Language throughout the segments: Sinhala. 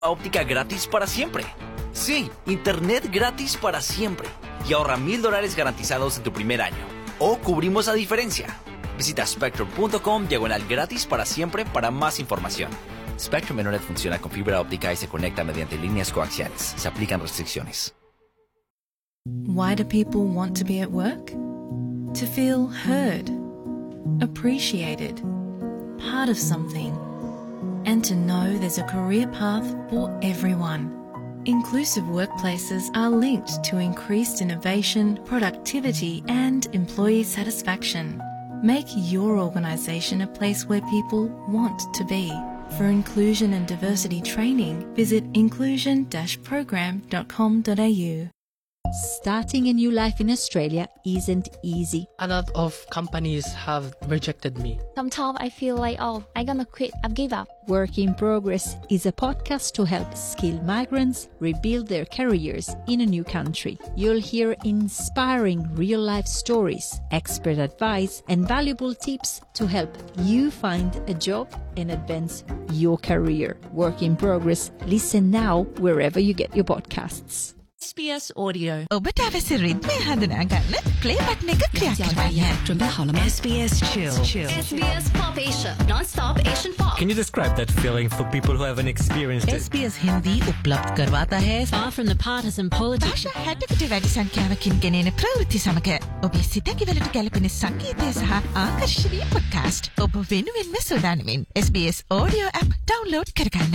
óptica gratis para siempre. Sí, internet gratis para siempre. Y ahorra $1,000 garantizados en tu primer año. O cubrimos la diferencia. Visita spectrum.com/gratis para siempre para más información. Spectrum Internet funciona con fibra óptica y se conecta mediante líneas coaxiales. Se aplican restricciones. Why do people want to be at work? To feel heard, appreciated, part of something, and to know there's a career path for everyone. Inclusive workplaces are linked to increased innovation, productivity, and employee satisfaction. Make your organisation a place where people want to be. For inclusion and diversity training, visit inclusion-program.com.au. Starting a new life in Australia isn't easy. A lot of companies have rejected me. Sometimes I feel like, I'm gonna quit, I've give up. Work in Progress is a podcast to help skilled migrants rebuild their careers in a new country. You'll hear inspiring real-life stories, expert advice, and valuable tips to help you find a job and advance your career. Work in Progress. Listen now wherever you get your podcasts. SBS Audio. ඔබට අවශ්‍ය රිද්මය හඳුනා ගන්න play button එක ක්ලික් කරන්න. SBS Chill. SBS Pop Asia, non-stop Asian pop. Can you describe that feeling for people who haven't experienced it? SBS Hindi उपलब्ध करवाता है. Far from the partisan politics. भाषा 60කට වැඩි සංඛ්‍යාවකින් ගෙනෙන ප්‍රවෘත්ති සමග ඔබේ සිතකිවලට ගැලපෙන සංගීතය සහ ආකර්ෂණීය පොඩ්කාස්ට් ඔබ වෙනුවෙන්ම සූදානමින් SBS Audio app download කරගන්න.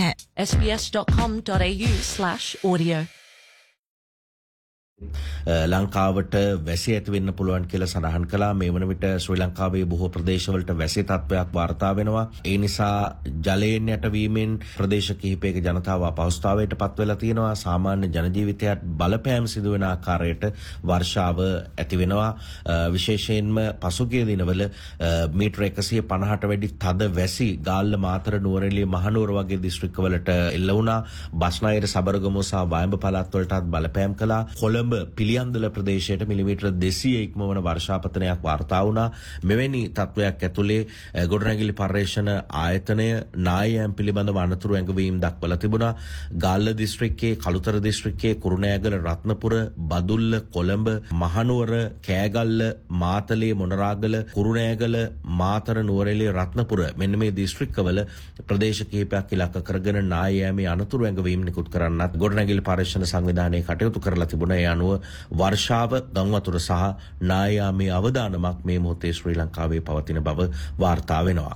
sbs.com.au/audio. ලංකාවට වැසි ඇති වෙන්න පුළුවන් කියලා සඳහන් කළා. මේ වන විට ශ්‍රී ලංකාවේ බොහෝ ප්‍රදේශවලට වැසි තත්ත්වයක් වාර්තා වෙනවා. ඒ නිසා ජලයෙන් යටවීමෙන් ප්‍රදේශ කිහිපයක ජනතාව අපහසුතාවයට පත් වෙලා තියෙනවා. සාමාන්‍ය ජන ජීවිතයට බලපෑම් සිදු වෙන ආකාරයට වර්ෂාව ඇති වෙනවා. විශේෂයෙන්ම පසුගිය දිනවල මීටර 150ට වැඩි තද වැසි ගාල්ල මාතර නුවරඑළිය මහනුවර වගේ දිස්ත්‍රික්කවලට එල්ල වුණා. බස්නාහිර සබරගමුව සහ වයඹ පළාත් වලටත් බලපෑම් කළා. කොළඹ පිළියන්දල ප්‍රදේශයට මිලිමීටර 200 ඉක්මවන වර්ෂාපතනයක් වාර්තා වුණා. මෙවැනි තත්වයක් ඇතුලේ ගොඩනැගිලි පර්යේෂණ ආයතනය නායයන් පිළිබඳව අනතුරු ඇඟවීම් දක්වලා තිබුණා. ගාල්ල දිස්ත්‍රික්කයේ, කළුතර දිස්ත්‍රික්කයේ, කුරුණෑගල, රත්නපුර, බදුල්ල, කොළඹ, මහනුවර, කෑගල්ල, මාතලේ, මොනරාගල, කුරුණෑගල, මාතර, නුවරඑළිය, රත්නපුර මෙන්න මේ දිස්ත්‍රික්කවල ප්‍රදේශ කිහිපයක් ඉලක්ක කරගෙන නායයන්ගේ අනතුරු ඇඟවීම් නිකුත් කරන්නත් ගොඩනැගිලි පර්යේෂණ සංවිධානයේ කටයුතු කරලා තිබුණා. ඒ අනුව වර්ෂාව, ගංවතුර සහ නායාමේ අවදානමක් මේ මොහොතේ ශ්‍රී ලංකාවේ පවතින බව වාර්තා වෙනවා.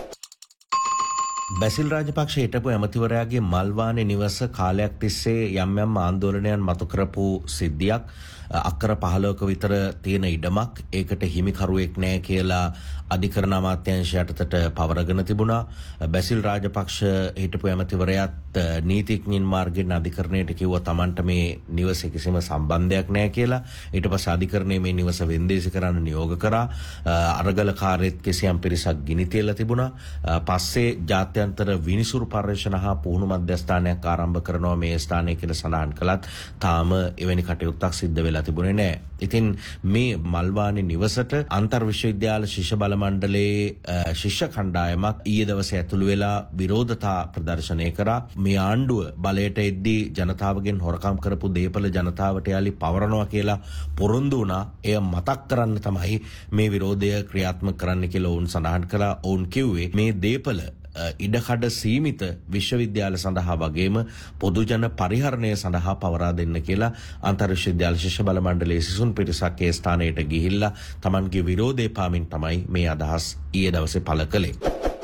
බැසිල් රාජපක්ෂ හිටපු ඇමතිවරයාගේ මල්වානේ නිවස කාලයක් තිස්සේ යම් යම් ආందోලනයන් මතු කරපු සිද්ධියක්. අක්කර 15ක විතර තියෙන ඉඩමක් ඒකට හිමිකරුවෙක් නැහැ කියලා අධිකරණ අමාත්‍යාංශය යටතට පවරගෙන තිබුණා. බැසිල් රාජපක්ෂ හිටපු ඇමතිවරයාත් නීතිඥයින් මාර්ගයෙන් අධිකරණයට කිව්වා Tamanට මේ නිවසේ කිසිම සම්බන්ධයක් නැහැ කියලා. ඊට පස්සේ අධිකරණය මේ නිවස වෙන්දේසි කරන්න නියෝග කරා. අරගලකාරයෙක් කිසියම් පිරිසක් ගිනි තියලා තිබුණා. පස්සේ ජාත්‍යන්තර විනිසුරු පර්යේෂණ හා පුහුණු මධ්‍යස්ථානයක් ආරම්භ කරනවා මේ ස්ථානයේ කියලා සඳහන් කළත් තාම එවැනි කටයුත්තක් සිද්ධ වෙලා තිබුණේ නැහැ. ඉතින් මේ මල්වානේ නිවසට අන්තර් විශ්වවිද්‍යාල ශිෂ්‍ය බල මණ්ඩලයේ ශිෂ්‍ය කණ්ඩායමක් ඊයේ දවසේ ඇතුළු වෙලා විරෝධතා ප්‍රදර්ශනය කරා. මේ ආණ්ඩුව බලයට එද්දී ජනතාවගෙන් හොරකම් කරපු දේපල ජනතාවට යාලි පවරනවා කියලා පොරොන්දු වුණා. එය මතක් කරන්න තමයි මේ විරෝධය ක්‍රියාත්මක කරන්න කියලා ඔවුන් සඳහන් කළා. ඔවුන් කිව්වේ මේ දේපල ඉඩකඩ සීමිත විශ්වවිද්‍යාල සඳහා වගේම පොදුජන පරිහරණය සඳහා පවරා දෙන්න කියලා අන්තර් විශ්වවිද්‍යාල ශිෂ්‍ය බල මණ්ඩලයේ සිසුන් පිරිසක් ඒ ස්ථානයට ගිහිල්ලා Tamanගේ විරෝධය පාමින් තමයි මේ අදහස් ඊයේ දවසේ පළ කළේ.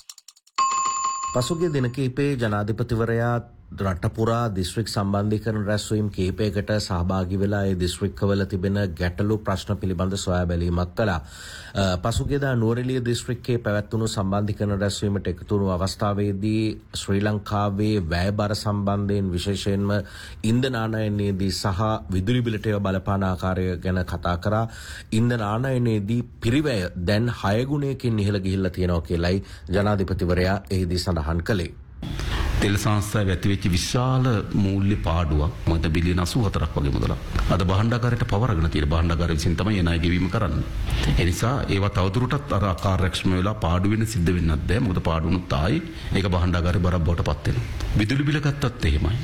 පසුගිය දින කිහිපයේ ජනාධිපතිවරයා රටපුරා දිස්ත්‍රික් සම්බන්ධීකරණ රැස්වීම් කිහිපයකට සහභාගී වෙලා ඒ දිස්ත්‍රික්කවල තිබෙන ගැටලු ප්‍රශ්න පිළිබඳ සොයා බැලීමක් කළා. පසුගියදා නුවරඑළිය දිස්ත්‍රික්කයේ පැවැත්වුණු සම්බන්ධීකරණ රැස්වීමට එකතු වුණු අවස්ථාවේදී ශ්‍රී ලංකාවේ වැයබර සම්බන්ධයෙන් විශේෂයෙන්ම ඉන්ධන ආනයනයේදී සහ විදුලි බිලට බලපාන ආකාරය ගැන කතා කරා. ඉන්ධන ආනයනයේදී පිරිවැය දැන් 6 ගුණයකින් ඉහළ ගිහිල්ලා තියෙනවා කියලයි ජනාධිපතිවරයා එහිදී සඳහන් කළේ. තෙල් සංස්ථාවේ ඇතිවෙච්ච විශාල මූල්‍ය පාඩුවක් මොකද බිලියන 84ක් වගේ මුදලක්. අද භාණ්ඩාගාරයට පවරගෙන තියෙන භාණ්ඩාගාරය විසින් තමයි එනයි ගෙවීම කරන්නේ. ඒ නිසා ඒවා තවදුරටත් අර කාර්යක්ෂම වෙලා පාඩු වෙන සිද්ධ වෙන්නත් බෑ. මොකද පාඩු වුණොත් ආයි ඒක භාණ්ඩාගාරේ බරක් බවට පත් වෙනවා. විදුලි බිල ගත්තත් එහෙමයි.